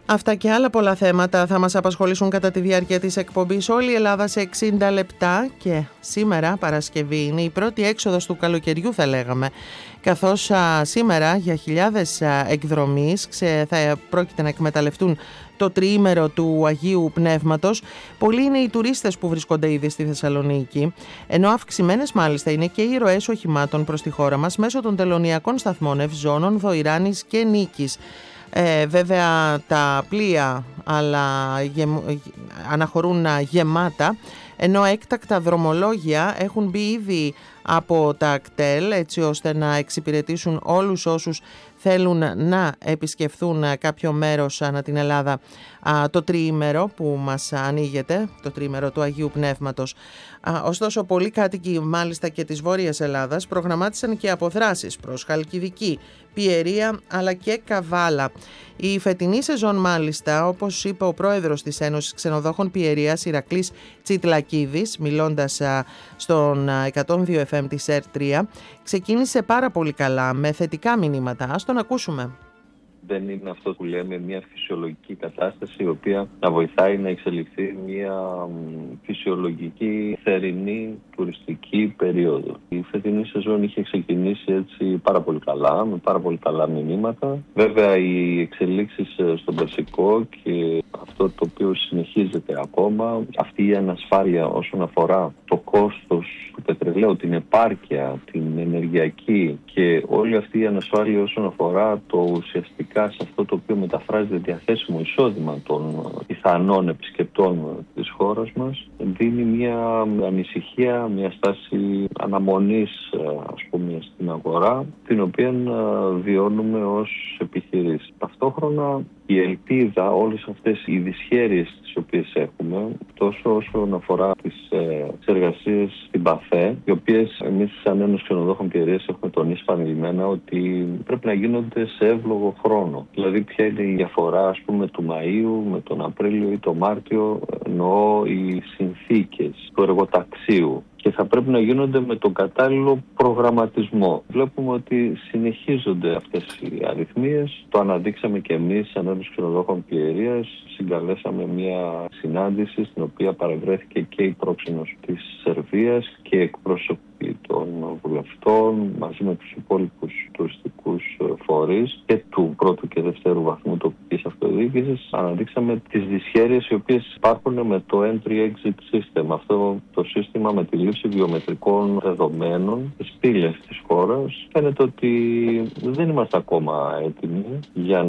Αυτά και άλλα πολλά θέματα θα μας απασχολήσουν κατά τη διάρκεια της εκπομπής. Όλη η Ελλάδα σε 60 λεπτά και σήμερα Παρασκευή είναι η πρώτη έξοδος του καλοκαιριού, θα λέγαμε, καθώς σήμερα για χιλιάδες εκδρομείς θα πρόκειται να εκμεταλλευτούν το τριήμερο του Αγίου Πνεύματος. Πολλοί είναι οι τουρίστες που βρίσκονται ήδη στη Θεσσαλονίκη, ενώ αυξημένες μάλιστα είναι και οι ροές οχημάτων προς τη χώρα μας μέσω των τελωνειακών σταθμών Ευζώνων, Δοϊράνης και Νίκης. Βέβαια τα πλοία αναχωρούν γεμάτα, ενώ έκτακτα δρομολόγια έχουν μπει ήδη από τα κτέλ, έτσι ώστε να εξυπηρετήσουν όλους όσους θέλουν να επισκεφθούν κάποιο μέρος ανά την Ελλάδα το τριήμερο που μας ανοίγεται, το τριήμερο του Αγίου Πνεύματος. Ωστόσο, πολλοί κάτοικοι μάλιστα και της Βόρειας Ελλάδας προγραμμάτισαν και αποδράσεις προς Χαλκιδική, Πιερία αλλά και Καβάλα. Η φετινή σεζόν μάλιστα, όπως είπε ο πρόεδρος της Ένωσης Ξενοδόχων Πιερίας, Ηρακλής Τσιτλακίδης, μιλώντας στον 102 FM της ΕΡΤ3, ξεκίνησε πάρα πολύ καλά, με θετικά μηνύματα. Ας τον ακούσουμε. Δεν είναι αυτό που λέμε μια φυσιολογική κατάσταση, η οποία να βοηθάει να εξελιχθεί μια φυσιολογική θερινή τουριστική περίοδο. Η φετινή σεζόν είχε ξεκινήσει έτσι πάρα πολύ καλά, με πάρα πολύ καλά μηνύματα. Βέβαια οι εξελίξεις στον Περσικό και αυτό το οποίο συνεχίζεται ακόμα, αυτή η ανασφάλεια όσον αφορά το κόστος του πετρελαίου, την επάρκεια, την ενεργειακή και όλη αυτή η ανασφάλεια όσον αφορά το ουσιαστικά σε αυτό το οποίο μεταφράζεται διαθέσιμο εισόδημα των πιθανών επισκεπτών της χώρας μας, δίνει μια ανησυχία, μια στάση αναμονής, ας πούμε, στην αγορά, την οποία βιώνουμε ως επιχειρήσεις. Ταυτόχρονα η ελπίδα, όλες αυτές οι δυσχέρειες τις οποίες έχουμε, τόσο όσον αφορά τις εργασίες στην ΠΑΘΕ, οι οποίες εμείς σαν Ένωση Ξενοδόχων Πιερίας έχουμε τονίσει επανειλημμένα ότι πρέπει να γίνονται σε εύλογο χρόνο. Δηλαδή ποια είναι η διαφορά, ας πούμε, του Μαΐου με τον Απρίλιο ή τον Μάρτιο, εννοώ οι συνθήκες του εργοταξίου. Και θα πρέπει να γίνονται με τον κατάλληλο προγραμματισμό. Βλέπουμε ότι συνεχίζονται αυτές οι αριθμίες. Το αναδείξαμε και εμείς σαν Ένωση Ξενοδόχων Πιερίας. Συγκαλέσαμε μια συνάντηση στην οποία παρευρέθηκε και η πρόξενος της Σερβίας και εκπρόσωποι των βουλευτών μαζί με τους υπόλοιπους τουριστικούς φορείς και του πρώτου και δευτέρου βαθμού τοπικής αυτοδιοίκησης. Αναδείξαμε τις δυσχέρειες οι οποίες υπάρχουν με το Entry-Exit System. Αυτό το σύστημα με τη λήψη βιομετρικών δεδομένων στις πύλες της χώρας. Φαίνεται ότι δεν είμαστε ακόμα έτοιμοι για